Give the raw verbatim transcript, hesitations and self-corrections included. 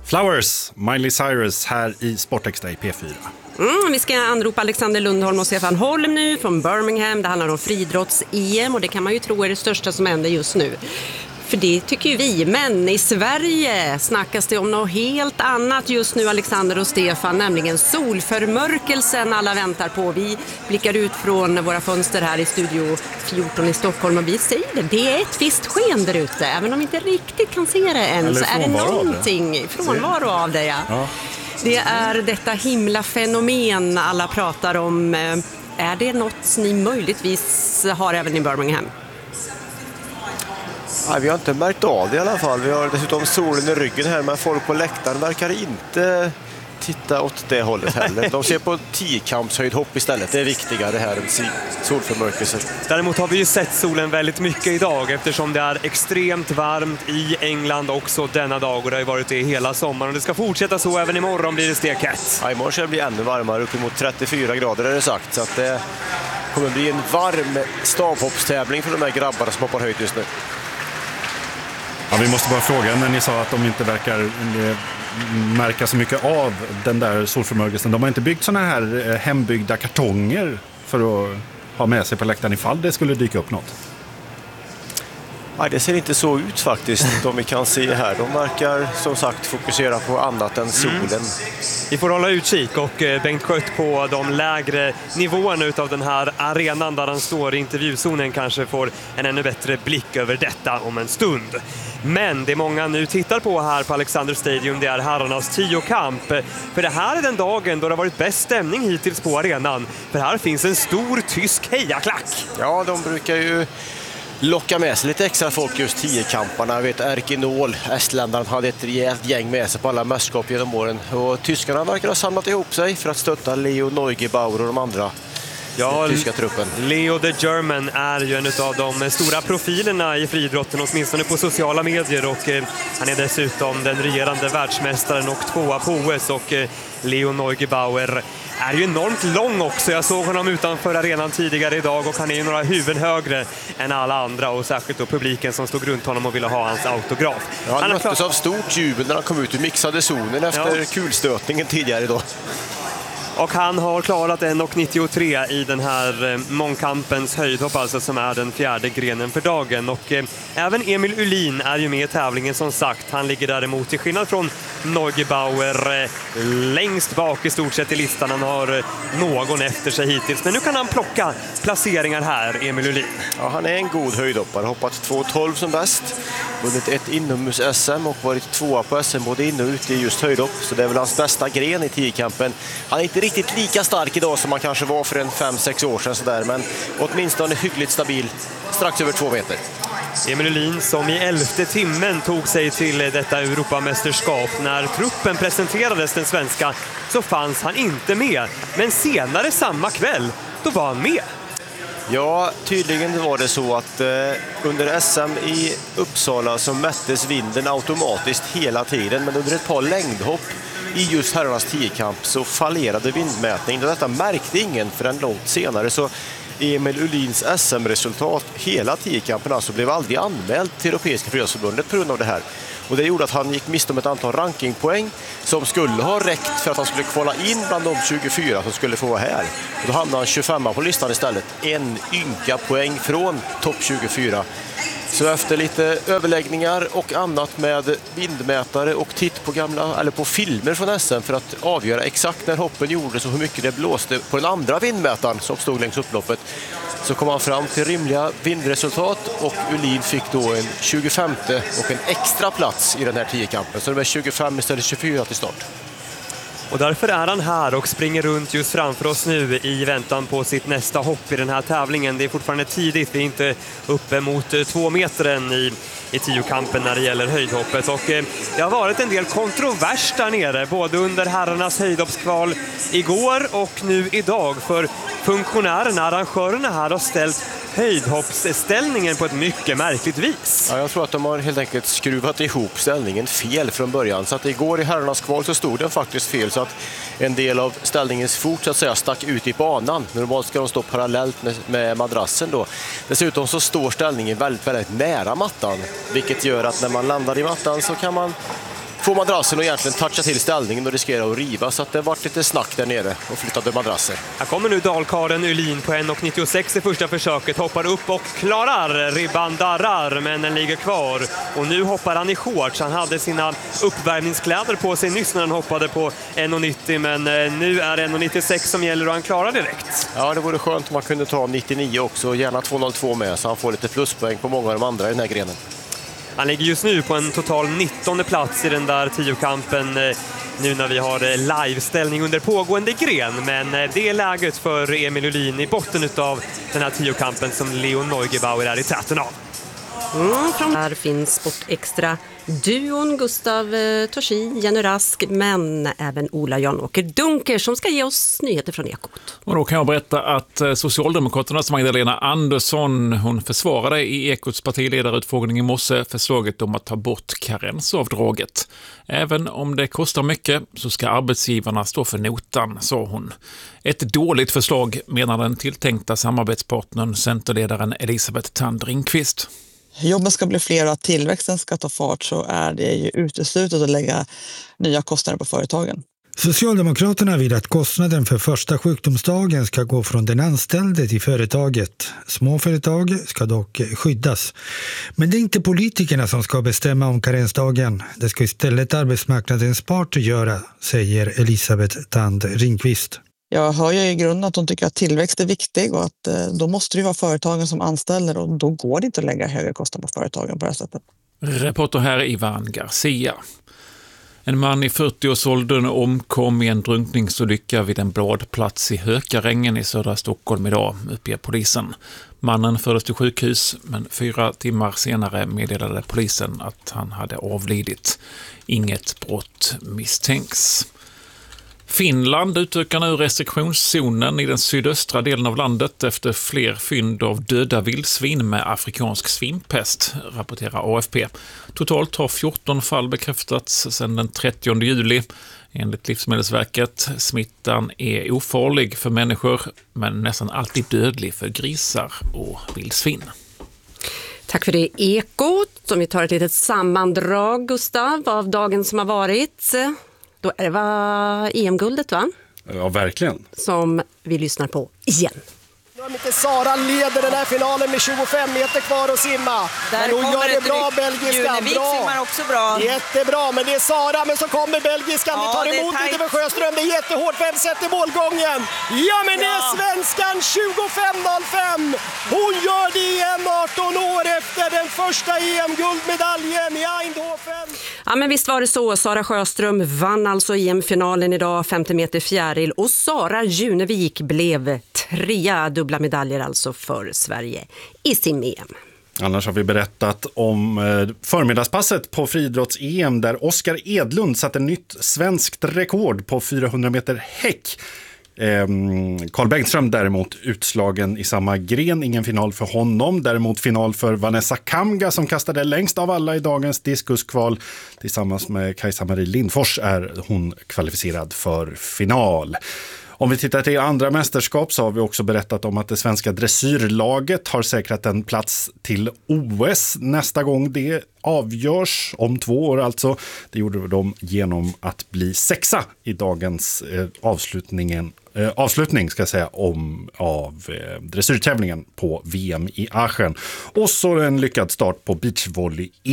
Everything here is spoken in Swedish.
Flowers, Miley Cyrus här i Sportextra i P fyra. Mm, vi ska anropa Alexander Lundholm och Stefan Holm nu från Birmingham. Det handlar om friidrotts-E M och det kan man ju tro är det största som händer just nu. För det tycker ju vi, men i Sverige snackas det om något helt annat just nu, Alexander och Stefan, nämligen solförmörkelsen alla väntar på. Vi blickar ut från våra fönster här i Studio fjorton i Stockholm och vi säger det, det är ett visst sken där ute, även om vi inte riktigt kan se det än. Så är det någonting, frånvaro av det, ja. ja. Det är detta himla fenomen alla pratar om. Är det något ni möjligtvis har även i Birmingham? Nej, vi har inte märkt av det i alla fall. Vi har dessutom solen i ryggen här, men folk på läktaren verkar inte titta åt det hållet heller. De ser på tiokampshöjdhopp istället. Det är viktigare här än solförmörkelse. Däremot har vi ju sett solen väldigt mycket idag eftersom det är extremt varmt i England också denna dag och det har varit det hela sommaren. Och det ska fortsätta så även imorgon blir det stekhet. Ja, imorgon ska det bli ännu varmare, uppemot trettiofyra grader är det sagt. Så att det kommer bli en varm stavhoppstävling för de här grabbarna som hoppar höjt just nu. Ja, vi måste bara fråga när ni sa att de inte verkar märka så mycket av den där solförmörkelsen. De har inte byggt såna här hembyggda kartonger för att ha med sig på läktaren ifall det skulle dyka upp något. Nej, det ser inte så ut faktiskt, de vi kan se här. De verkar som sagt fokusera på annat än solen. Mm. Vi får hålla utkik och Bengt Skött på de lägre nivåerna utav den här arenan där han står i intervjuzonen kanske får en ännu bättre blick över detta om en stund. Men det många nu tittar på här på Alexander Stadium, det är herrarnas tiokamp. För det här är den dagen då det har varit bäst stämning hittills på arenan. För här finns en stor tysk hejaklack. Ja, de brukar ju locka med sig lite extra folk just tiokamparna. Jag vet, Erkin Åhl, estländaren, hade ett rejält gäng med sig på alla mästerskap genom åren. Och tyskarna verkar ha samlat ihop sig för att stötta Leo Neugebauer och de andra. Ja, tyska truppen. Leo the German är ju en av de stora profilerna i friidrotten, åtminstone på sociala medier, och eh, han är dessutom den regerande världsmästaren och tvåa på O S, och eh, Leo Neugebauer är ju enormt lång också. Jag såg honom utanför arenan tidigare idag och han är ju några huvuden högre än alla andra, och särskilt då publiken som stod runt honom och ville ha hans autograf. Ja, han han möttes klar... av stort jubel när han kom ut ur mixade zonen efter ja. kulstötningen tidigare idag. Och han har klarat en nittiotre i den här eh, mångkampens höjdhopp, alltså som är den fjärde grenen för dagen. Och eh, även Emil Uhlin är ju med i tävlingen som sagt. Han ligger däremot till skillnad från Neugebauer eh, längst bak i stort sett i listan. Han har eh, någon efter sig hittills. Men nu kan han plocka placeringar här, Emil Uhlin. Ja, han är en god höjdhoppare. Hoppat två tolv som bäst. Vunnit ett inomhus-S M och varit tvåa på S M både inne och ute i just höjdhopp. Så det är väl hans bästa gren i tiokampen. Han är inte riktigt lika stark idag som man kanske var för en fem sex år sedan sådär, men åtminstone hyggligt stabil, strax över två meter. Emil Uhlin som i elfte timmen tog sig till detta Europamästerskap. När truppen presenterades, den svenska, så fanns han inte med. Men senare samma kväll, då var han med. Ja, tydligen var det så att eh, under S M i Uppsala så mättes vinden automatiskt hela tiden, men under ett par längdhopp i just herrarnas tiokamp så fallerade vindmätningen, och detta märkte ingen förrän långt senare. Så Emil Uhlins S M-resultat hela tiokampen alltså blev aldrig anmält till Europeiska friidrottsförbundet på grund av det här. Och det gjorde att han gick miste om ett antal rankingpoäng som skulle ha räckt för att han skulle kvala in bland de tjugofyra som skulle få vara här. Och då hamnade han tjugofemma på listan istället. En ynka poäng från topp tjugofyra. Så efter lite överläggningar och annat med vindmätare och titt på gamla eller på filmer från S M för att avgöra exakt när hoppen gjordes och hur mycket det blåste på den andra vindmätaren som stod längs upploppet, så kom han fram till rimliga vindresultat, och Uhlin fick då en tjugofemte och en extra plats i den här tiokampen. Så det var tjugofem istället för tjugofyra till start. Och därför är han här och springer runt just framför oss nu i väntan på sitt nästa hopp i den här tävlingen. Det är fortfarande tidigt, vi är inte uppe mot två metern i, i tiokampen när det gäller höjdhoppet. Och eh, det har varit en del kontrovers där nere, både under herrarnas höjdhoppskval igår och nu idag. För funktionärerna, arrangörerna här har ställt höjdhoppsställningen på ett mycket märkligt vis. Ja, jag tror att de har helt enkelt skruvat ihop ställningen fel från början. Så att igår i herrarnas kval så stod den faktiskt fel, så att en del av ställningens fot så att säga stack ut i banan. Normalt ska de stå parallellt med, med madrassen då. Dessutom så står ställningen väldigt, väldigt nära mattan, vilket gör att när man landar i mattan så kan man få madrassen och egentligen toucha till ställningen och riskera att riva. Så att det varit lite snack där nere och flyttade madrasser. Här kommer nu dalkaren Ylin på en komma nittiosex i första försöket. Hoppar upp och klarar. Ribban darrar, men den ligger kvar. Och nu hoppar han i shorts. Han hade sina uppvärmningskläder på sig nyss när han hoppade på en komma nittio. Men nu är det en komma nittiosex som gäller och han klarar direkt. Ja, det vore skönt om man kunde ta nittionio också. Gärna två noll två med så han får lite pluspoäng på många av de andra i den här grenen. Han ligger just nu på en total nittonde plats i den där tiokampen nu när vi har liveställning under pågående gren. Men det är läget för Emil Ylin i botten av den här tiokampen som Leo Neugebauer är i täten av. Mm, från här finns Sportextra duon Gustav Torsi, Jenny Rask, men även Ola Jan-Åker Dunker som ska ge oss nyheter från Ekot. Och då kan jag berätta att Socialdemokraternas Magdalena Andersson, hon försvarade i Ekots partiledarutfrågning i morse förslaget om att ta bort karensavdraget. Även om det kostar mycket så ska arbetsgivarna stå för notan, sa hon. Ett dåligt förslag, menar den tilltänkta samarbetspartnern centerledaren Elisabeth Thand Ringqvist. Jobben ska bli fler och att tillväxten ska ta fart, så är det ju uteslutet att lägga nya kostnader på företagen. Socialdemokraterna vill att kostnaden för första sjukdomsdagen ska gå från den anställde till företaget. Småföretag ska dock skyddas. Men det är inte politikerna som ska bestämma om karensdagen. Det ska istället arbetsmarknadens parter göra, säger Elisabeth Thand Ringqvist. Jag hör ju i grunden att de tycker att tillväxt är viktig och att eh, då måste det vara företagen som anställer och då går det inte att lägga högre kostnader på företagen på det här sättet. Reporter här Ivan Garcia. En man i fyrtioårsåldern omkom i en drunkningsolycka vid en badplats i Hökarängen i södra Stockholm idag, uppger polisen. Mannen fördes till sjukhus, men fyra timmar senare meddelade polisen att han hade avlidit. Inget brott misstänks. Finland utökar nu restriktionszonen i den sydöstra delen av landet efter fler fynd av döda vildsvin med afrikansk svinpest, rapporterar A F P. Totalt har fjorton fall bekräftats sedan den trettionde juli. Enligt Livsmedelsverket, smittan är ofarlig för människor men nästan alltid dödlig för grisar och vildsvin. Tack för det, Ekot. Om vi tar ett litet sammandrag, Gustav, av dagen som har varit. Då är det var E M-guldet, va? Ja, verkligen. Som vi lyssnar på igen. Om inte Sara leder den här finalen med tjugofem meter kvar att simma. Där men hon gör det bra, belgiskan. Junevik Bra. simmar också bra. Jättebra, men det är Sara, men så kommer belgiskan. Ja, det tar emot lite för Sjöström. Det är jättehårt. Vem sätter målgången? Ja, men ja. Det är svenskan tjugofem noll fem. Hon gör det igen arton år efter den första E M-guldmedaljen i Eindhoven. Ja, men visst var det så. Sara Sjöström vann alltså E M-finalen idag, femtio meter fjäril. Och Sara Junevik blev trea, dubbla medaljer alltså för Sverige i sim-E M. Annars har vi berättat om förmiddagspasset på friidrotts-E M där Oskar Edlund satte nytt svenskt rekord på fyrahundra meter häck. Carl Bengtström däremot utslagen i samma gren, ingen final för honom. Däremot final för Vanessa Kamga som kastade längst av alla i dagens diskuskval. Tillsammans med Kajsa-Marie Lindfors är hon kvalificerad för final. Om vi tittar till andra mästerskap så har vi också berättat om att det svenska dressyrlaget har säkrat en plats till O S nästa gång det avgörs, om två år alltså. Det gjorde de genom att bli sexa i dagens eh, avslutningen, eh, avslutning ska jag säga, om, av eh, dressyrtävlingen på V M i Aachen. Och så en lyckad start på beachvolley